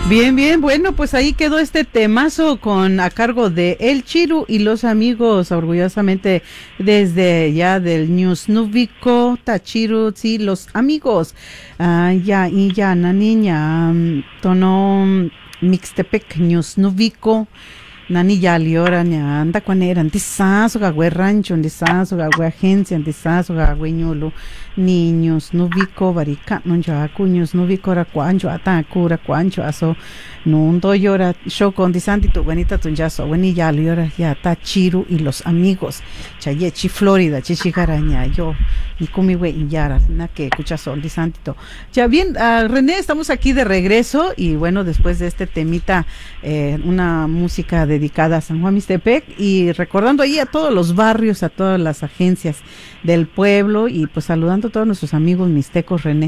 Bien, bien, bueno, pues ahí quedó este temazo a cargo de El Chiru y los amigos, orgullosamente desde ya del Ñusnúbico, Tachiru, sí, los amigos. Ya, y ya, na niña, tono Mixtepec, Ñusnúbico. Nani ya liora nya anda cuanera antisazo gagüe rancho antisazo gagüe agencia antisazo gagüe ñulo niños nubico barica no ya cuños nubico ra cuancho ata cura cuancho aso no llora show con disanti tu buenita tu yaso bueni ya liora ya ta chiru y los amigos chayechi Florida chichigaraña yo y kumi we yara na que escucha sol disantito ya bien. René, estamos aquí de regreso y bueno, después de este temita una música dedicada a San Juan Mixtepec y recordando ahí a todos los barrios, a todas las agencias del pueblo y pues saludando a todos nuestros amigos mixtecos, René.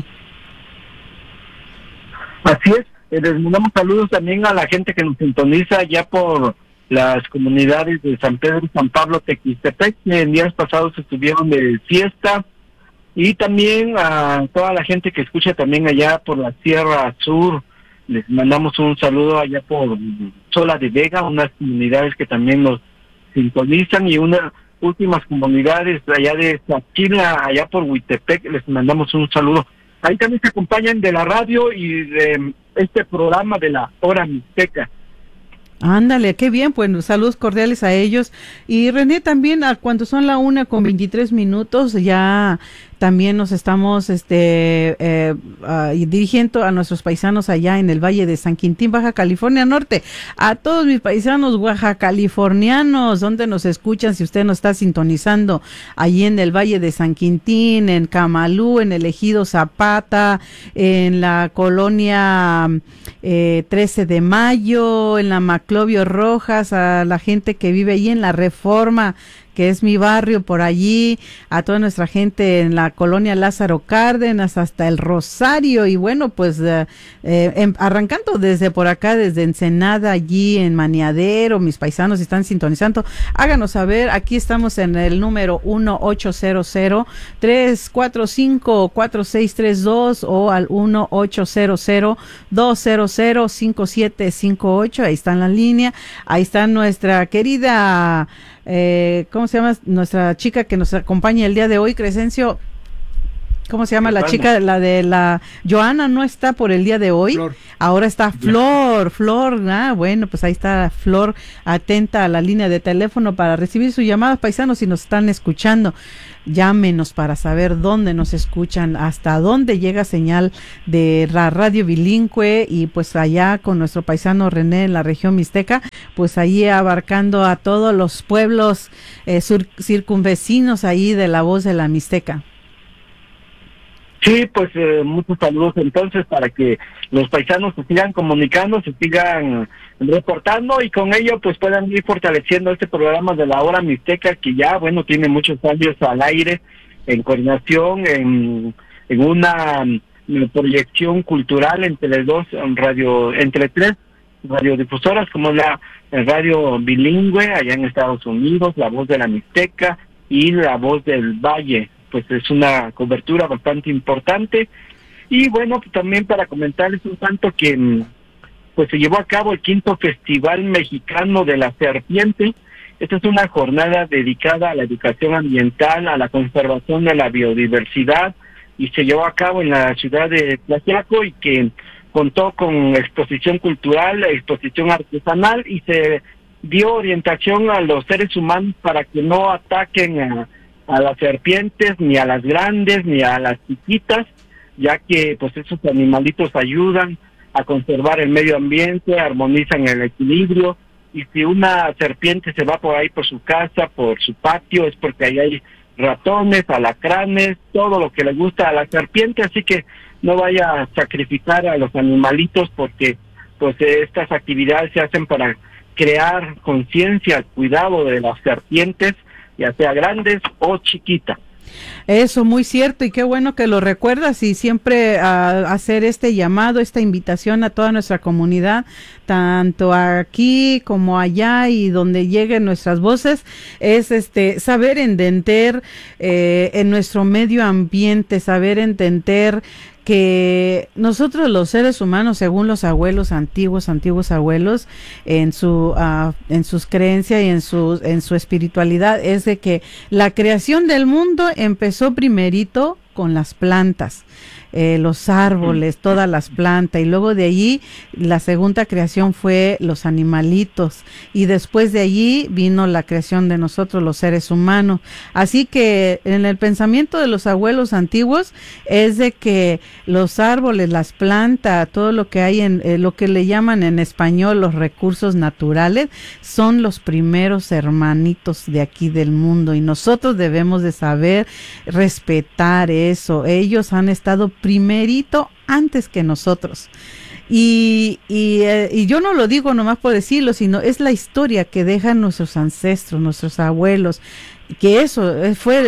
Así es, les mandamos saludos también a la gente que nos sintoniza ya por las comunidades de San Pedro y San Pablo Tequistepec, que en días pasados estuvieron de fiesta, y también a toda la gente que escucha también allá por la Sierra Sur. Les mandamos un saludo allá por Sola de Vega, unas comunidades que también nos sintonizan, y unas últimas comunidades allá de Zaquila, allá por Huitepec, les mandamos un saludo. Ahí también se acompañan de la radio y de este programa de la Hora Mixteca. Ándale, qué bien, pues saludos cordiales a ellos. Y René, también cuando son la 1:23, ya también nos estamos dirigiendo a nuestros paisanos allá en el Valle de San Quintín, Baja California Norte. A todos mis paisanos oaxacalifornianos, donde nos escuchan, si usted nos está sintonizando allí en el Valle de San Quintín, en Camalú, en el Ejido Zapata, en la colonia 13 de Mayo, en la Maclovio Rojas, a la gente que vive allí en la Reforma, que es mi barrio por allí, a toda nuestra gente en la colonia Lázaro Cárdenas, hasta el Rosario, y bueno, pues arrancando desde por acá, desde Ensenada, allí en Maniadero, mis paisanos están sintonizando, háganos saber, aquí estamos en el número 1-800-345-4632 o al 1-800-200-5758, ahí está en la línea, ahí está nuestra querida... ¿cómo se llama? Nuestra chica que nos acompaña el día de hoy, Crescencio. ¿Cómo se llama la chica? La de la Joana no está por el día de hoy. Flor. Ahora está Flor. Bueno, pues ahí está Flor, atenta a la línea de teléfono para recibir sus llamadas, paisanos, si nos están escuchando. Llámenos para saber dónde nos escuchan, hasta dónde llega señal de la radio bilingüe, y pues allá con nuestro paisano René en la región mixteca, pues ahí abarcando a todos los pueblos circunvecinos ahí de la voz de la Mixteca. Sí, pues muchos saludos entonces para que los paisanos se sigan comunicando, se sigan reportando y con ello pues puedan ir fortaleciendo este programa de la Hora Mixteca, que ya, bueno, tiene muchos años al aire, en coordinación, en una proyección cultural entre tres radiodifusoras, como la radio bilingüe allá en Estados Unidos, La Voz de la Mixteca y La Voz del Valle. Pues es una cobertura bastante importante. Y bueno, pues también para comentarles un tanto que pues se llevó a cabo el 5º Festival Mexicano de la Serpiente. Esta es una jornada dedicada a la educación ambiental, a la conservación de la biodiversidad, y se llevó a cabo en la ciudad de Tlaxiaco, y que contó con exposición cultural, exposición artesanal, y se dio orientación a los seres humanos para que no ataquen a las serpientes, ni a las grandes, ni a las chiquitas, ya que pues esos animalitos ayudan a conservar el medio ambiente, armonizan el equilibrio, y si una serpiente se va por ahí por su casa, por su patio, es porque ahí hay ratones, alacranes, todo lo que le gusta a la serpiente, así que no vaya a sacrificar a los animalitos, porque pues estas actividades se hacen para crear conciencia, cuidado de las serpientes, ya sea grandes o chiquitas. Eso, muy cierto, y qué bueno que lo recuerdas, y siempre hacer este llamado, esta invitación a toda nuestra comunidad, tanto aquí como allá y donde lleguen nuestras voces, es saber entender en nuestro medio ambiente, saber entender que nosotros los seres humanos, según los abuelos antiguos abuelos, en sus creencias y en su espiritualidad, es de que la creación del mundo empezó primerito con las plantas, los árboles, todas las plantas, y luego de allí la segunda creación fue los animalitos, y después de allí vino la creación de nosotros los seres humanos. Así que en el pensamiento de los abuelos antiguos es de que los árboles, las plantas, todo lo que hay en lo que le llaman en español los recursos naturales, son los primeros hermanitos de aquí del mundo, y nosotros debemos de saber respetar eso. Ellos han estado primerito antes que nosotros. Y yo no lo digo nomás por decirlo, sino es la historia que dejan nuestros ancestros, nuestros abuelos, que eso fue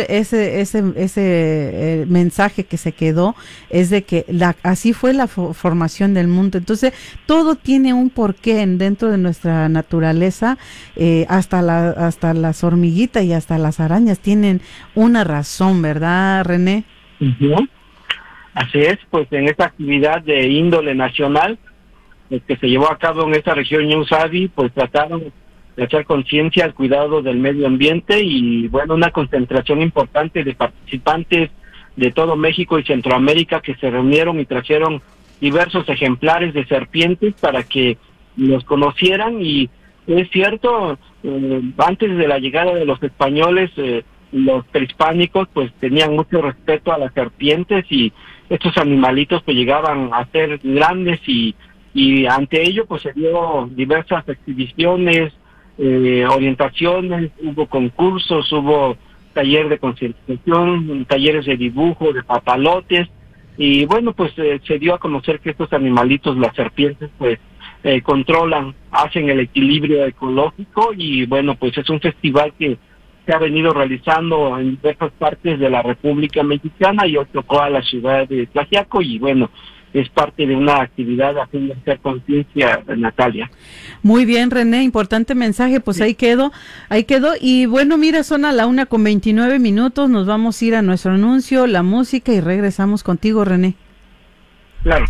ese mensaje que se quedó, es de que así fue la formación del mundo. Entonces todo tiene un porqué dentro de nuestra naturaleza, hasta las hormiguitas y hasta las arañas tienen una razón, ¿verdad, René? Uh-huh. Así es, pues en esta actividad de índole nacional que se llevó a cabo en esta región Ñusavi, pues trataron de hacer conciencia al cuidado del medio ambiente, y bueno, una concentración importante de participantes de todo México y Centroamérica que se reunieron y trajeron diversos ejemplares de serpientes para que los conocieran. Y es cierto, antes de la llegada de los españoles, los prehispánicos pues tenían mucho respeto a las serpientes, y estos animalitos pues llegaban a ser grandes, y ante ello pues se dio diversas exhibiciones, orientaciones, hubo concursos, hubo taller de concientización, talleres de dibujo, de papalotes, y bueno, pues se dio a conocer que estos animalitos, las serpientes, pues controlan, hacen el equilibrio ecológico, y bueno, pues es un festival que se ha venido realizando en diversas partes de la República Mexicana, y hoy tocó a la ciudad de Tlaxiaco, y bueno, es parte de una actividad a fin de hacer conciencia, Natalia. Muy bien, René, importante mensaje, pues sí. ahí quedó, y bueno, mira, son a la 1:29, nos vamos a ir a nuestro anuncio, la música, y regresamos contigo, René. Claro.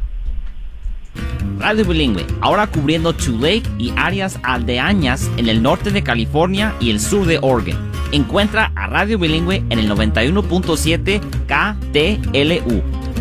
Radio Bilingüe, ahora cubriendo Tule y áreas aldeañas en el norte de California y el sur de Oregon. Encuentra a Radio Bilingüe en el 91.7 KTLU.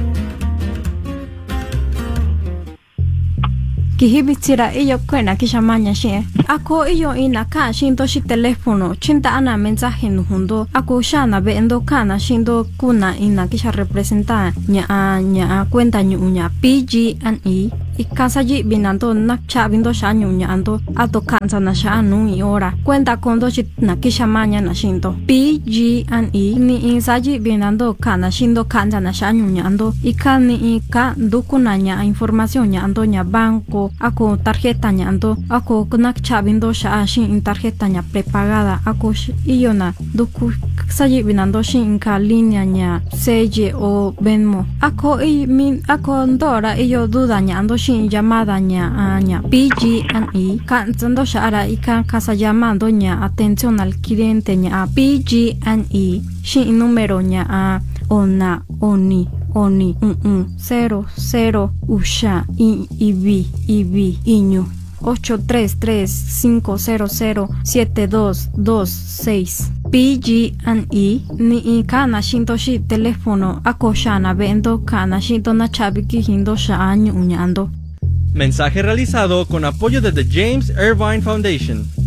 Kihibitsira iyo kwena kishamanya she. Ako iyo inaka shindo shi telefono chinta ana mensaje nuhundo. Ako shana be endo kana shindo kuna ina kisha representa nya cuenta nya PG&E. Ikasaji binando nakcha bindo shanyu nya ando ato kansa na shanu i ora. Cuenta kondo shi na kishamanya na shindo. PG&E ni insaji binando kana shindo kansa na shanyu nya ando. Ikani ika dukuna nya información nya ando nya banco. Ako tarjeta nya ando ako kunak chabindo sha shin tarjeta nya prepagada ako iyona duku saji binando shin ka línea nya Seye o Venmo ako ako ndora iyo duda nya ando shin llamada nya PG&E kanzando sha ara ikan casa llamando nya atención al cliente nya PG&E shin número nya ona oni 00 usha ibi iñu 833-500-7226 PG&E ni kana shinto shi teléfono akoshana vendo kana shinto na chabiki hindo sha año uñando. Mensaje realizado con apoyo de The James Irvine Foundation.